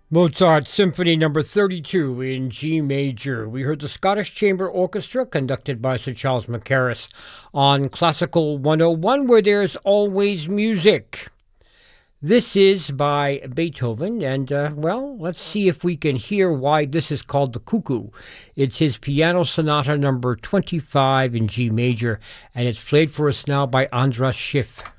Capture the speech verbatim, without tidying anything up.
Mozart Symphony Number thirty-two in G major. We heard the Scottish Chamber Orchestra conducted by Sir Charles Mackerras on Classical one oh one, where there's always music. This is by Beethoven, and, uh, well, let's see if we can hear why this is called the Cuckoo. It's his Piano Sonata Number twenty-five in G major, and it's played for us now by Andras Schiff.